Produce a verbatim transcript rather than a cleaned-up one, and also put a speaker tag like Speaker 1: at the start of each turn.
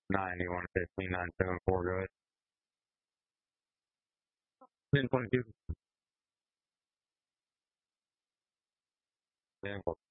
Speaker 1: Nine, you want to say three nine seven four, go ahead. ten twenty-two. Yeah,